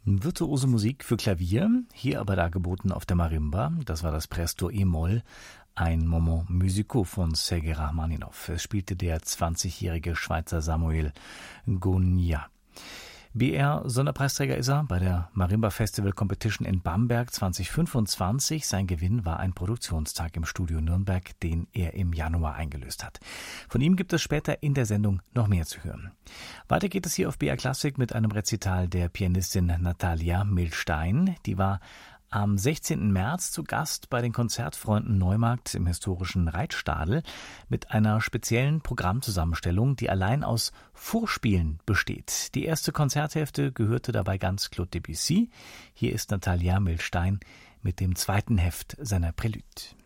Virtuose Musik für Klavier, hier aber dargeboten auf der Marimba. Das war das Presto E-Moll, ein Moment musical von Sergei Rachmaninow. Es spielte der 20-jährige Schweizer Samuel Gonia. BR-Sonderpreisträger ist er bei der Marimba Festival Competition in Bamberg 2025. Sein Gewinn war ein Produktionstag im Studio Nürnberg, den er im Januar eingelöst hat. Von ihm gibt es später in der Sendung noch mehr zu hören. Weiter geht es hier auf BR Klassik mit einem Rezital der Pianistin Natalia Milstein. Die war am 16. März zu Gast bei den Konzertfreunden Neumarkt im historischen Reitstadel mit einer speziellen Programmzusammenstellung, die allein aus Vorspielen besteht. Die erste Konzerthälfte gehörte dabei ganz Claude Debussy. Hier ist Natalia Milstein mit dem zweiten Heft seiner Prälude.